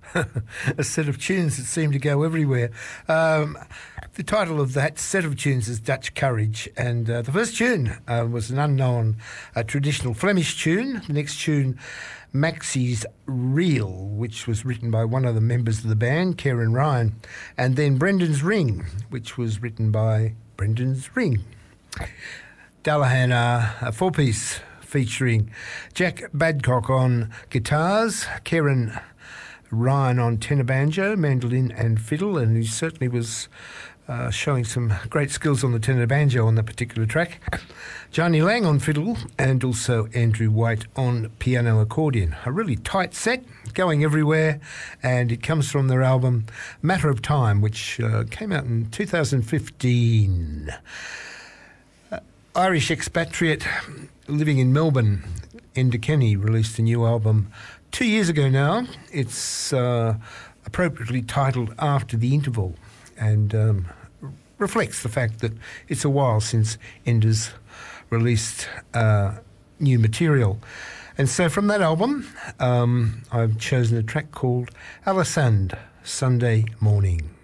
a set of tunes that seem to go everywhere. The title of that set of tunes is Dutch Courage, and the first tune was an unknown traditional Flemish tune. The next tune, Maxie's Reel, which was written by one of the members of the band, Karen Ryan, and then Brendan's Ring, which was written by Brendan's Ring. Dallahan, a four-piece featuring Jack Badcock on guitars, Karen Ryan on tenor banjo, mandolin and fiddle, and he certainly was showing some great skills on the tenor banjo on that particular track. Johnny Lang on fiddle, and also Andrew White on piano accordion. A really tight set, going everywhere, and it comes from their album Matter of Time, which came out in 2015. Irish expatriate living in Melbourne, Enda Kenny, released a new album 2 years ago now. It's appropriately titled After the Interval, and reflects the fact that it's a while since Enda's released new material. And so from that album, I've chosen a track called Alisande, Sunday Morning.